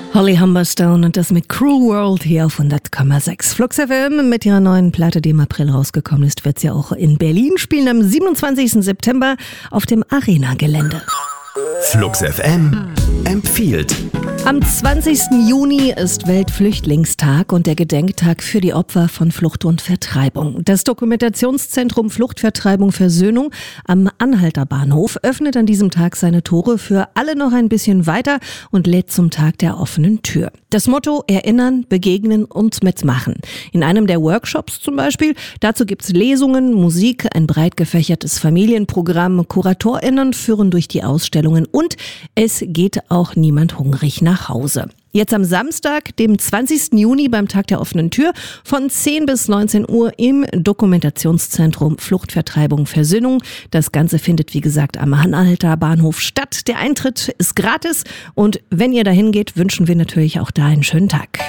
Holly Humberstone und das mit Cruel World hier auf 100,6. Flux FM mit ihrer neuen Platte, die im April rausgekommen ist, wird sie auch in Berlin spielen am 27. September auf dem Arena-Gelände. Flux FM empfiehlt. Am 20. Juni ist Weltflüchtlingstag und der Gedenktag für die Opfer von Flucht und Vertreibung. Das Dokumentationszentrum Fluchtvertreibung Versöhnung am Anhalter Bahnhof öffnet an diesem Tag seine Tore für alle noch ein bisschen weiter und lädt zum Tag der offenen Tür. Das Motto: Erinnern, begegnen und mitmachen. In einem der Workshops zum Beispiel. Dazu gibt's Lesungen, Musik, ein breit gefächertes Familienprogramm. KuratorInnen führen durch die Ausstellungen und es geht auch niemand hungrig nach Hause. Jetzt am Samstag, dem 20. Juni beim Tag der offenen Tür von 10 bis 19 Uhr im Dokumentationszentrum Fluchtvertreibung Versöhnung. Das Ganze findet, wie gesagt, am Anhalter Bahnhof statt. Der Eintritt ist gratis und wenn ihr dahin geht, wünschen wir natürlich auch da einen schönen Tag.